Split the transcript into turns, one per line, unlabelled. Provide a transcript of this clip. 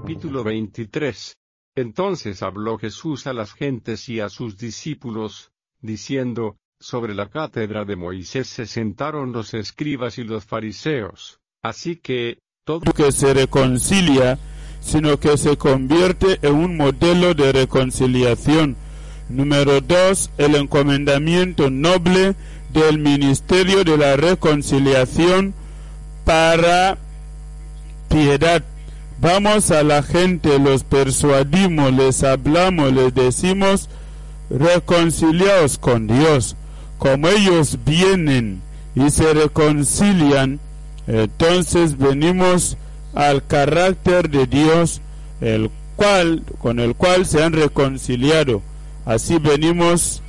Capítulo 23. Entonces habló Jesús a las gentes y a sus discípulos, diciendo: Sobre la cátedra de Moisés se sentaron los escribas y los fariseos. Así que, todo
que se reconcilia, sino que se convierte en un modelo de reconciliación. Número 2, el encomendamiento noble del ministerio de la reconciliación para piedad. Vamos a la gente, los persuadimos, les hablamos, les decimos: reconciliaos con Dios. Como ellos vienen y se reconcilian, entonces venimos al carácter de Dios, con el cual se han reconciliado. Así venimos